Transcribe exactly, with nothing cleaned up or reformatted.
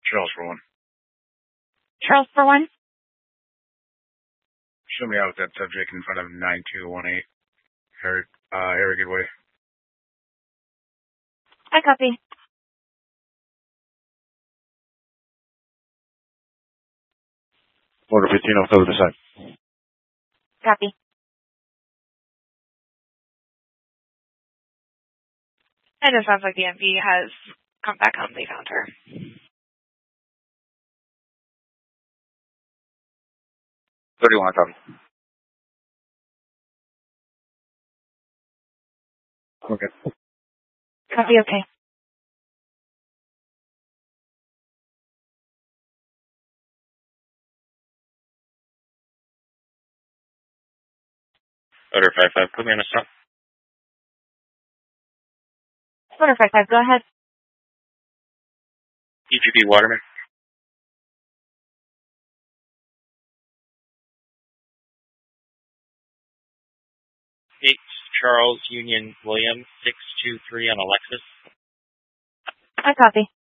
Charles for one. Charles for one. Show me out with that subject in front of nine two one eight. Harry, uh, Harry Goodway. I copy. Order fifteen off over the side. Copy. And it sounds like the M V has come back home. They found her. thirty-one, copy. Okay. Copy, okay. Order five five, put me on a stop. Order five five, go ahead. E G P Waterman. Eight Charles Union William six two three on Alexis. I copy.